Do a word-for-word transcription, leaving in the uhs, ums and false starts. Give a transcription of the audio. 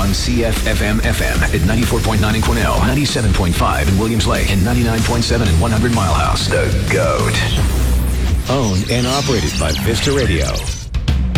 on C F F M F M at ninety-four point nine in Quesnel, ninety-seven point five in Williams Lake, and ninety-nine point seven in one hundred Mile House. The GOAT. Owned and operated by Vista Radio.